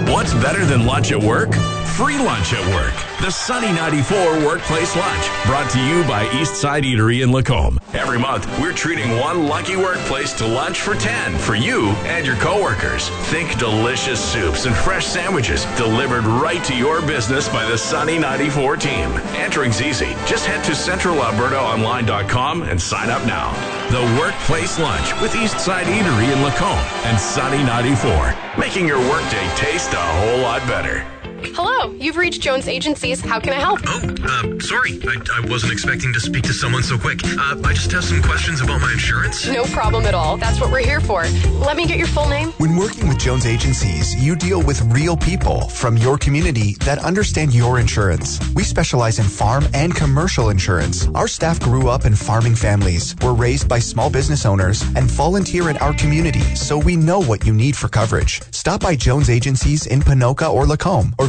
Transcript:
What's better than lunch at work? Free lunch at work. The Sunny 94 Workplace Lunch, brought to you by Eastside Eatery in Lacombe. Every month, we're treating one lucky workplace to lunch for 10 for you and your coworkers. Think delicious soups and fresh sandwiches delivered right to your business by the Sunny 94 team. Entering's easy. Just head to centralalbertaonline.com and sign up now. The Workplace Lunch with Eastside Eatery in Lacombe and Sunny 94, making your workday taste a whole lot better. Hello, you've reached Jones Agencies. How can I help? Sorry. I wasn't expecting to speak to someone so quick. I just have some questions about my insurance. No problem at all. That's what we're here for. Let me get your full name. When working with Jones Agencies, you deal with real people from your community that understand your insurance. We specialize in farm and commercial insurance. Our staff grew up in farming families, were raised by small business owners, and volunteer in our community, so we know what you need for coverage. Stop by Jones Agencies in Ponoka or Lacombe, or